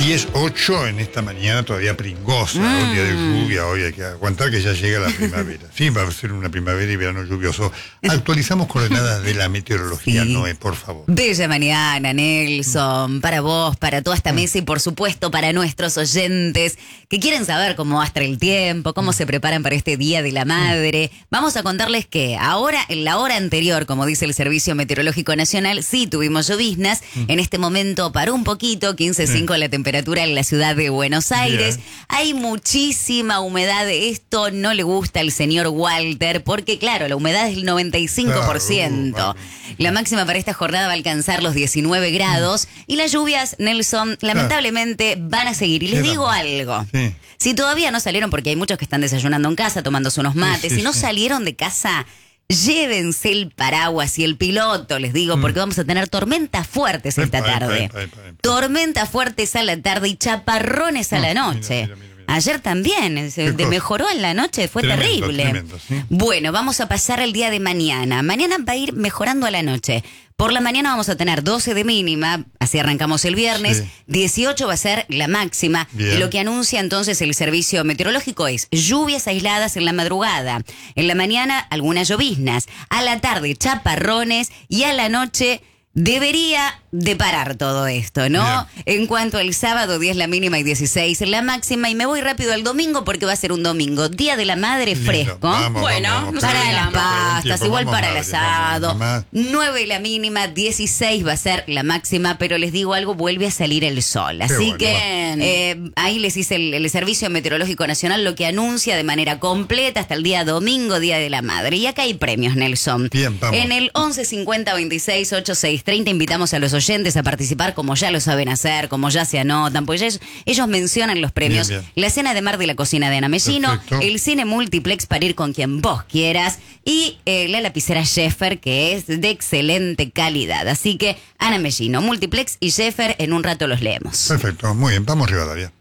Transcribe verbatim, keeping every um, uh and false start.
diez ocho en esta mañana todavía pringosa, mm. un día de lluvia, hoy hay que aguantar que ya llega la primavera. Sí, va a ser una primavera y verano lluvioso. Actualizamos coordenadas de la meteorología, sí. Noé, por favor. Bella mañana, Nelson, para vos, para toda esta mesa y por supuesto para nuestros oyentes que quieren saber cómo va a estar el tiempo, cómo se preparan para este Día de la Madre. Vamos a contarles que ahora, en la hora anterior, como dice el Servicio Meteorológico Nacional, sí tuvimos lloviznas. En este momento paró un poquito, quince punto cinco la temperatura en la ciudad de Buenos Aires. Bien. Hay muchísima humedad. Esto no le gusta al señor Walter porque, claro, la humedad es el noventa y cinco por ciento. Claro. La máxima para esta jornada va a alcanzar los diecinueve grados y las lluvias, Nelson, lamentablemente van a seguir. Y les digo algo. Sí. Si todavía no salieron, porque hay muchos que están desayunando en casa, tomándose unos mates, sí, sí, si no sí. salieron de casa, llévense el paraguas y el piloto, les digo, porque mm. vamos a tener tormentas fuertes esta epa, tarde. Epa, epa, epa, epa. Tormentas fuertes a la tarde y chaparrones a no, la noche. Mira, mira, mira, mira. Ayer también, se mejoró en la noche, fue tremendo, terrible. Tremendo, ¿sí? Bueno, vamos a pasar el día de mañana. Mañana va a ir mejorando a la noche. Por la mañana vamos a tener doce de mínima, así arrancamos el viernes, sí. dieciocho va a ser la máxima. Bien. Y lo que anuncia entonces el servicio meteorológico es lluvias aisladas en la madrugada. En la mañana algunas lloviznas, a la tarde chaparrones y a la noche debería de parar todo esto, ¿no? Bien. En cuanto al sábado, diez la mínima y dieciséis la máxima. Y me voy rápido al domingo porque va a ser un domingo. Día de la Madre lindo. Fresco. Vamos, bueno, vamos, vamos, para las pastas, tiempo, igual para el asado. nueve la mínima, dieciséis va a ser la máxima. Pero les digo algo, vuelve a salir el sol. Así bueno, que eh, ahí les hice el, el Servicio Meteorológico Nacional lo que anuncia de manera completa hasta el día domingo, Día de la Madre. Y acá hay premios, Nelson. Bien, vamos. En el once cincuenta veintiséis ochenta y seis treinta invitamos a los oyentes a participar como ya lo saben hacer, como ya se anotan, pues ellos, ellos mencionan los premios. Bien, bien. La cena de mar de la cocina de Ana Mellino, perfecto. El cine multiplex para ir con quien vos quieras y eh, la lapicera Sheffer, que es de excelente calidad. Así que Ana Mellino, multiplex y Sheffer, en un rato los leemos. Perfecto, muy bien, vamos Rivadavia.